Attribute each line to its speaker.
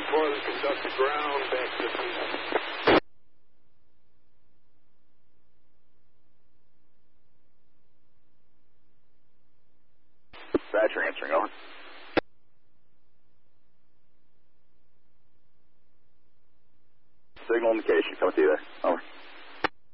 Speaker 1: Toilet conductor ground back to the...
Speaker 2: Thatcher answering, over. Signal indication, coming to you there, over.